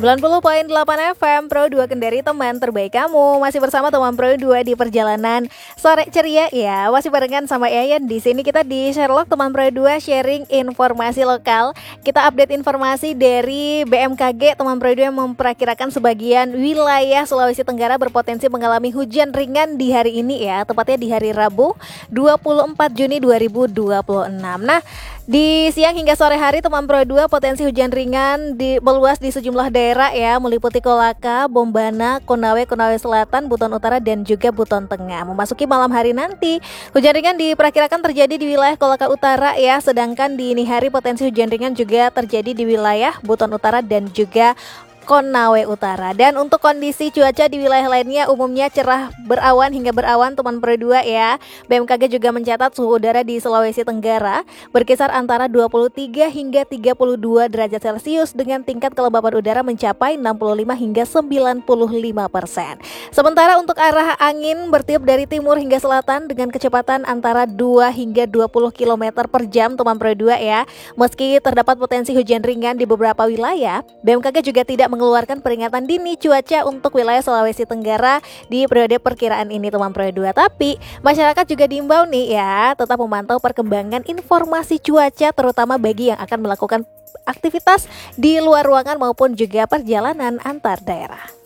90,8 FM Pro 2 Kendari, teman terbaik kamu. Masih bersama teman Pro 2 di perjalanan sore ceria ya. Masih barengan sama Yayan di sini, kita di Sherlock teman Pro 2 sharing informasi lokal. Kita update informasi dari BMKG. Teman Pro 2 memperkirakan sebagian wilayah Sulawesi Tenggara berpotensi mengalami hujan ringan di hari ini ya, tepatnya di hari Rabu 24 Juni 2026. Nah, di siang hingga sore hari teman Pro 2 potensi hujan ringan meluas di sejumlah daerah ya, meliputi Kolaka, Bombana, Konawe Selatan, Buton Utara dan juga Buton Tengah. Memasuki malam hari nanti, hujan ringan diperkirakan terjadi di wilayah Kolaka Utara ya, sedangkan di dini hari potensi hujan ringan juga terjadi di wilayah Buton Utara dan juga Konawe Utara. Dan untuk kondisi cuaca di wilayah lainnya umumnya cerah berawan hingga berawan teman Pro 2 ya. BMKG juga mencatat suhu udara di Sulawesi Tenggara berkisar antara 23 hingga 32 derajat Celcius dengan tingkat kelembapan udara mencapai 65 hingga 95%. Sementara untuk arah angin bertiup dari timur hingga selatan dengan kecepatan antara 2 hingga 20 km per jam teman Pro 2 ya. Meski terdapat potensi hujan ringan di beberapa wilayah, BMKG juga tidak mengeluarkan peringatan dini cuaca untuk wilayah Sulawesi Tenggara di periode perkiraan ini teman Pro 2. Tapi masyarakat juga diimbau nih ya, tetap memantau perkembangan informasi cuaca terutama bagi yang akan melakukan aktivitas di luar ruangan maupun juga perjalanan antar daerah.